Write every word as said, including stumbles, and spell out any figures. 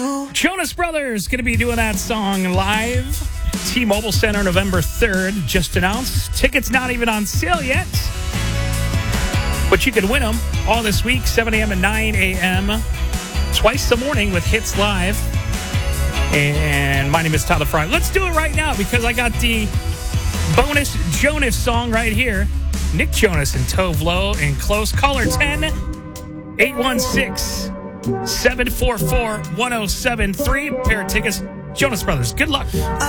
know. Jonas Brothers going to be doing that song live. T-Mobile Center, November third, just announced. Tickets not even on sale yet. But you can win them all this week, seven a.m. and nine a.m. Twice a morning with Hits Live. And my name is Tyler Fry. Let's do it right now because I got the bonus Jonas song right here. Nick Jonas and Tove Lo in close. Caller ten, eight one six, seven four four, one oh seven three. Pair of tickets. Jonas Brothers. Good luck.